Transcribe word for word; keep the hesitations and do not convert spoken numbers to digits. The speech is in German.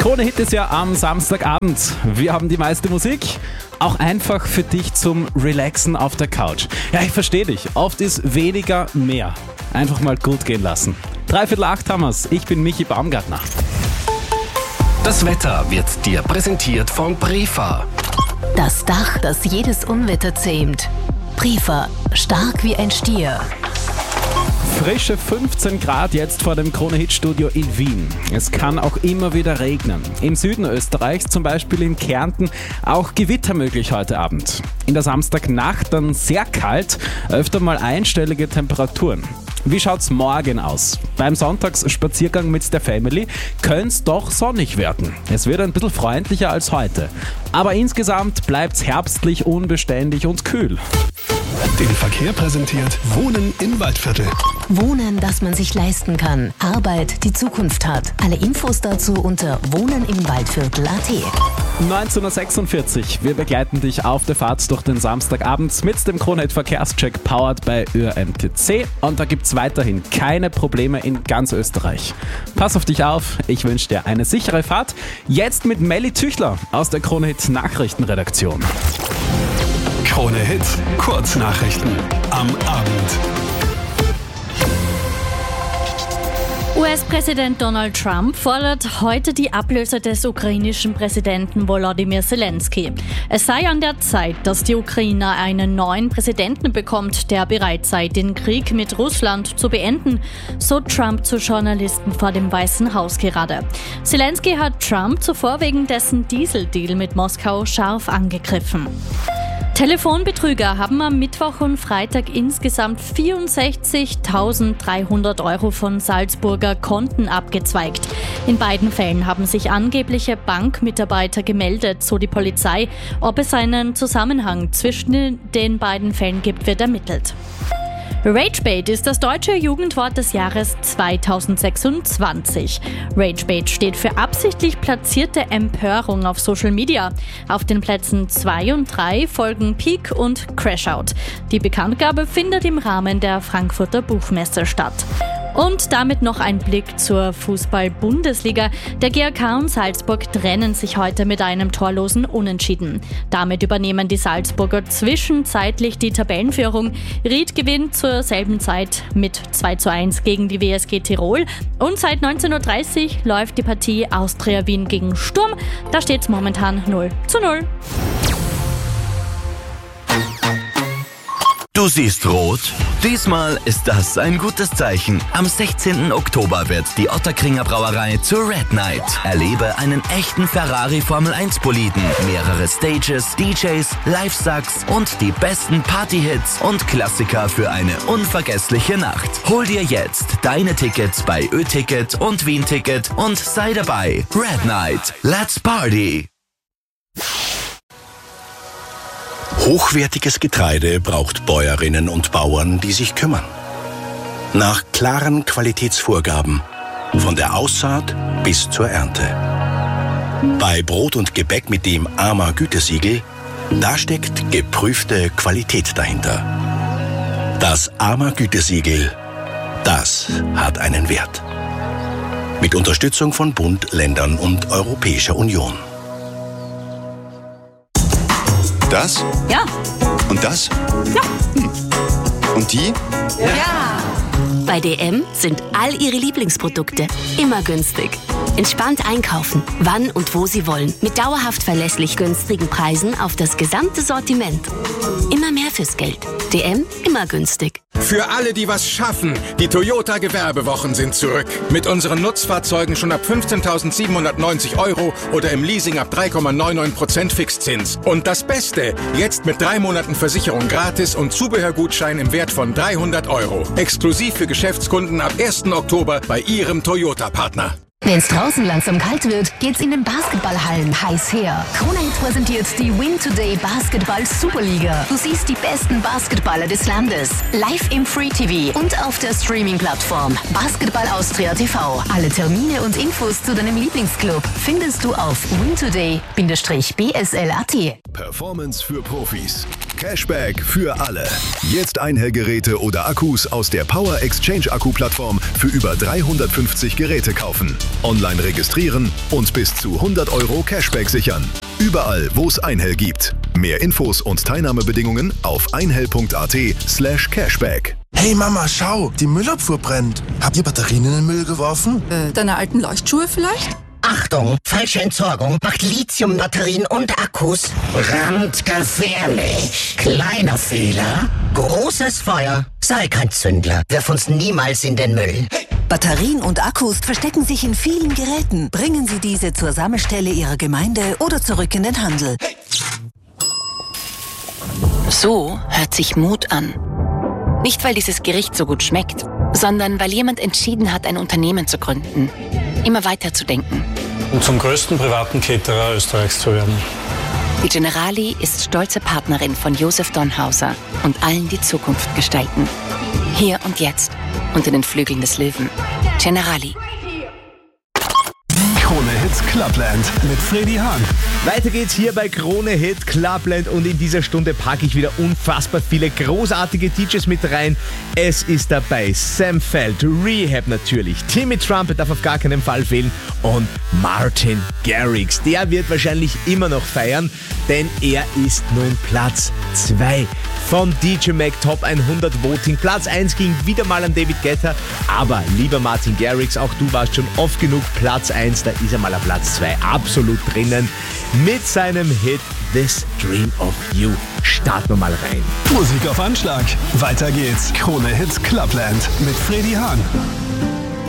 Krone-Hit ist ja am Samstagabend. Wir haben die meiste Musik. Auch einfach für dich zum Relaxen auf der Couch. Ja, ich verstehe dich. Oft ist weniger mehr. Einfach mal gut gehen lassen. Dreiviertel acht haben wir's. Ich bin Michi Baumgartner. Das Wetter wird dir präsentiert von Prefa. Das Dach, das jedes Unwetter zähmt. Prefa, stark wie ein Stier. Frische fünfzehn Grad jetzt vor dem Krone-Hit-Studio in Wien. Es kann auch immer wieder regnen. Im Süden Österreichs, zum Beispiel in Kärnten, auch Gewitter möglich heute Abend. In der Samstagnacht dann sehr kalt, öfter mal einstellige Temperaturen. Wie schaut's morgen aus? Beim Sonntagsspaziergang mit der Family könnte es doch sonnig werden. Es wird ein bisschen freundlicher als heute. Aber insgesamt bleibt's herbstlich, unbeständig und kühl. Den Verkehr präsentiert Wohnen im Waldviertel. Wohnen, das man sich leisten kann. Arbeit, die Zukunft hat. Alle Infos dazu unter wohnenimwaldviertel punkt at. neunzehn Uhr sechsundvierzig. Wir begleiten dich auf der Fahrt durch den Samstagabend mit dem Krone-Hit Verkehrscheck powered bei Ö R M T C. Und da gibt's weiterhin keine Probleme in ganz Österreich. Pass auf dich auf. Ich wünsche dir eine sichere Fahrt. Jetzt mit Melli Tüchler aus der Krone-Hit Nachrichtenredaktion. Krone-Hit Kurznachrichten am Abend. U S-Präsident Donald Trump fordert heute die Ablöse des ukrainischen Präsidenten Volodymyr Zelensky. Es sei an der Zeit, dass die Ukraine einen neuen Präsidenten bekommt, der bereit sei, den Krieg mit Russland zu beenden, so Trump zu Journalisten vor dem Weißen Haus gerade. Zelensky hat Trump zuvor wegen dessen Dieseldeal mit Moskau scharf angegriffen. Telefonbetrüger haben am Mittwoch und Freitag insgesamt vierundsechzigtausenddreihundert Euro von Salzburger Konten abgezweigt. In beiden Fällen haben sich angebliche Bankmitarbeiter gemeldet, so die Polizei. Ob es einen Zusammenhang zwischen den beiden Fällen gibt, wird ermittelt. Ragebait ist das deutsche Jugendwort des Jahres zweitausendsechsundzwanzig. Ragebait steht für absichtlich platzierte Empörung auf Social Media. Auf den Plätzen zwei und drei folgen Peak und Crashout. Die Bekanntgabe findet im Rahmen der Frankfurter Buchmesse statt. Und damit noch ein Blick zur Fußball-Bundesliga. Der G A K und Salzburg trennen sich heute mit einem torlosen Unentschieden. Damit übernehmen die Salzburger zwischenzeitlich die Tabellenführung. Ried gewinnt zur selben Zeit mit zwei zu eins gegen die W S G Tirol. Und seit neunzehn Uhr dreißig läuft die Partie Austria Wien gegen Sturm. Da steht es momentan null zu null. Du siehst rot? Diesmal ist das ein gutes Zeichen. Am sechzehnten Oktober wird die Ottakringer Brauerei zur Red Night. Erlebe einen echten Ferrari Formel eins Boliden, mehrere Stages, D Js, Live-Sucks und die besten Party-Hits und Klassiker für eine unvergessliche Nacht. Hol dir jetzt deine Tickets bei Ö-Ticket und Wien-Ticket und sei dabei. Red Night. Let's party! Hochwertiges Getreide braucht Bäuerinnen und Bauern, die sich kümmern. Nach klaren Qualitätsvorgaben, von der Aussaat bis zur Ernte. Bei Brot und Gebäck mit dem A M A Gütesiegel, da steckt geprüfte Qualität dahinter. Das A M A Gütesiegel, das hat einen Wert. Mit Unterstützung von Bund, Ländern und Europäischer Union. Das? Ja. Und das? Ja. Hm. Und die? Ja. Bei D M sind all Ihre Lieblingsprodukte immer günstig. Entspannt einkaufen, wann und wo Sie wollen. Mit dauerhaft verlässlich günstigen Preisen auf das gesamte Sortiment. Immer mehr fürs Geld. D M, immer günstig. Für alle, die was schaffen, die Toyota Gewerbewochen sind zurück. Mit unseren Nutzfahrzeugen schon ab fünfzehntausendsiebenhundertneunzig Euro oder im Leasing ab drei Komma neunundneunzig Prozent Fixzins. Und das Beste, jetzt mit drei Monaten Versicherung gratis und Zubehörgutschein im Wert von dreihundert Euro. Exklusiv für Geschäftskunden ab ersten Oktober bei Ihrem Toyota-Partner. Wenn's draußen langsam kalt wird, geht's in den Basketballhallen heiß her. Krone-Hit präsentiert die Win Today Basketball Superliga. Du siehst die besten Basketballer des Landes. Live im Free T V und auf der Streaming-Plattform Basketball Austria T V. Alle Termine und Infos zu deinem Lieblingsclub findest du auf wintoday B S L punkt a t. Performance für Profis. Cashback für alle. Jetzt Einhellgeräte oder Akkus aus der Power Exchange Akku Plattform für über dreihundertfünfzig Geräte kaufen. Online registrieren und bis zu hundert Euro Cashback sichern. Überall, wo es Einhell gibt. Mehr Infos und Teilnahmebedingungen auf einhell.at slash cashback. Hey Mama, schau, die Müllabfuhr brennt. Habt ihr Batterien in den Müll geworfen? Äh, deine alten Leuchtschuhe vielleicht? Achtung, falsche Entsorgung macht Lithiumbatterien und Akkus brandgefährlich. Kleiner Fehler, großes Feuer. Sei kein Zündler, wirf uns niemals in den Müll. Batterien und Akkus verstecken sich in vielen Geräten. Bringen Sie diese zur Sammelstelle Ihrer Gemeinde oder zurück in den Handel. So hört sich Mut an. Nicht, weil dieses Gericht so gut schmeckt, sondern weil jemand entschieden hat, ein Unternehmen zu gründen. Immer weiter zu denken. Und zum größten privaten Caterer Österreichs zu werden. Die Generali ist stolze Partnerin von Josef Donhauser und allen, die Zukunft gestalten. Hier und jetzt, unter den Flügeln des Löwen. Generali. Krone Hits Clubland mit Freddy Hahn. Weiter geht's hier bei Krone Hit Clubland und in dieser Stunde packe ich wieder unfassbar viele großartige D Js mit rein. Es ist dabei Sam Feld, Rehab natürlich, Timmy Trumpet darf auf gar keinen Fall fehlen und Martin Garrix. Der wird wahrscheinlich immer noch feiern, denn er ist nun Platz zwei von D J Mag Top hundert Voting. Platz eins ging wieder mal an David Guetta, aber lieber Martin Garrix, auch du warst schon oft genug Platz eins, da ist er mal auf Platz zwei absolut drinnen mit seinem Hit This Dream of You. Starten wir mal rein. Musik auf Anschlag. Weiter geht's. Krone Hits Clubland mit Freddy Hahn.